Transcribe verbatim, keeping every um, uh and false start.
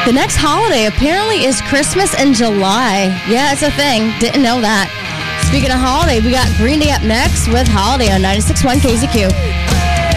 The next holiday apparently is Christmas in July. Yeah, it's a thing. Didn't know that. Speaking of holiday, we got Green Day up next with Holiday on ninety-six point one K Z Q.